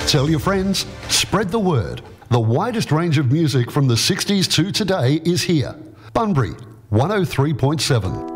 Tell your friends, spread the word. The widest range of music from the 60s to today is here. Bunbury, 103.7.